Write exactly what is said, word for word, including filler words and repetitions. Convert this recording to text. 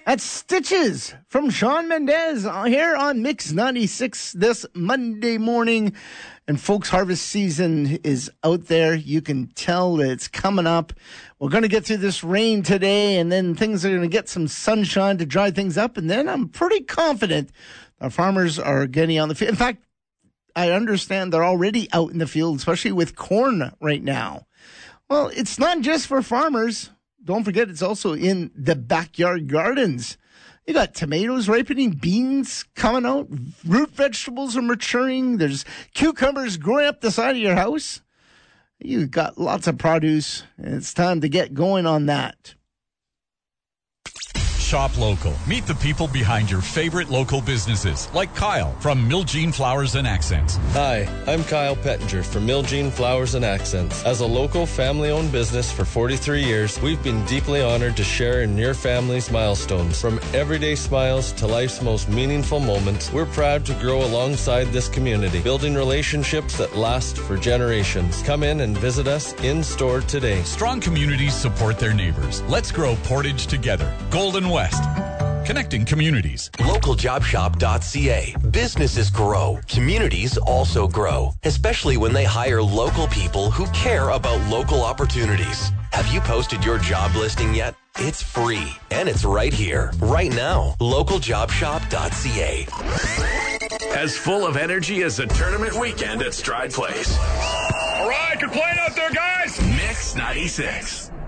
That's Stitches from Shawn Mendes here on Mix ninety-six this Monday morning. And folks, harvest season is out there. You can tell that it's coming up. We're going to get through this rain today, and then things are going to get some sunshine to dry things up. And then I'm pretty confident our farmers are getting on the field. In fact, I understand they're already out in the field, especially with corn right now. Well, it's not just for farmers. Don't forget, it's also in the backyard gardens. You got tomatoes ripening, beans coming out, root vegetables are maturing. There's cucumbers growing up the side of your house. You've got lots of produce, and it's time to get going on that. Shop local. Meet the people behind your favorite local businesses, like Kyle from Miljean Flowers and Accents. Hi, I'm Kyle Pettinger from Miljean Flowers and Accents. As a local family-owned business for forty-three years, we've been deeply honored to share in your family's milestones. From everyday smiles to life's most meaningful moments, we're proud to grow alongside this community, building relationships that last for generations. Come in and visit us in-store today. Strong communities support their neighbors. Let's grow Portage together. Golden West. Connecting communities. local job shop dot c a. Businesses grow. Communities also grow, especially when they hire local people who care about local opportunities. Have you posted your job listing yet? It's free, and it's right here, right now. local job shop dot c a. As full of energy as a tournament weekend at Stride Place. All right, good playing out there, guys. Mix ninety-six.